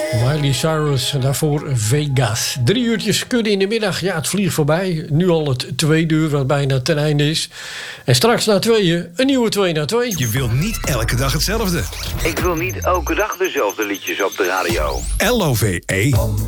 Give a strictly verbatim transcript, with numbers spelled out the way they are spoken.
Miley Cyrus, daarvoor Vegas. Drie uurtjes kudde in de middag. Ja, het vliegt voorbij. Nu al het tweede uur, wat bijna ten einde is. En straks na tweeën, een nieuwe twee na twee. Je wilt niet elke dag hetzelfde. Ik wil niet elke dag dezelfde liedjes op de radio. L O V E